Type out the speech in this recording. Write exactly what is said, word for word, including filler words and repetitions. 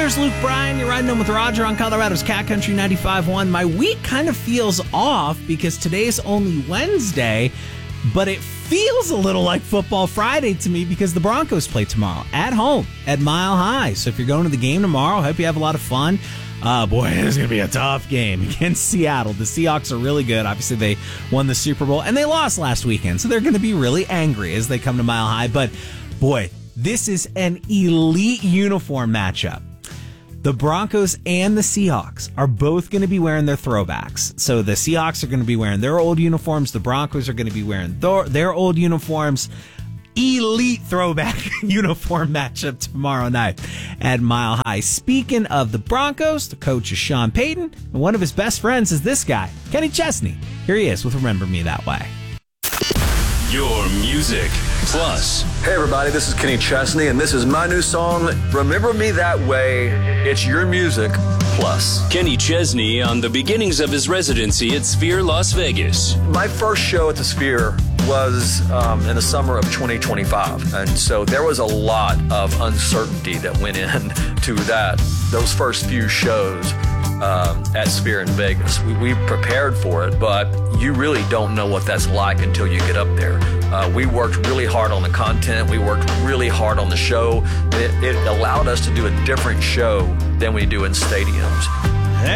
Steelers, Luke Bryan. You're riding home with Roger on Colorado's Cat Country ninety-five point one. My week kind of feels off because today's only Wednesday, but it feels a little like Football Friday to me because the Broncos play tomorrow at home at Mile High. So if you're going to the game tomorrow, I hope you have a lot of fun. Uh, boy, this is going to be a tough game against Seattle. The Seahawks are really good. Obviously, they won the Super Bowl, and they lost last weekend, so they're going to be really angry as they come to Mile High. But, boy, this is an elite uniform matchup. The Broncos and the Seahawks are both going to be wearing their throwbacks. So the Seahawks are going to be wearing their old uniforms. The Broncos are going to be wearing their, their old uniforms. Elite throwback uniform matchup tomorrow night at Mile High. Speaking of the Broncos, the coach is Sean Payton, and one of his best friends is this guy, Kenny Chesney. Here he is with Remember Me That Way. Your music plus. Hey everybody, this is Kenny Chesney, and this is my new song, Remember Me That Way. It's your music plus. Kenny Chesney on the beginnings of his residency at Sphere Las Vegas. My first show at the Sphere was um, in the summer of twenty twenty-five, and so there was a lot of uncertainty that went into that, those first few shows um, at Sphere in Vegas. We, we prepared for it, but you really don't know what that's like until you get up there. Uh, we worked really hard on the content. We worked really hard on the show. It, it allowed us to do a different show than we do in stadiums.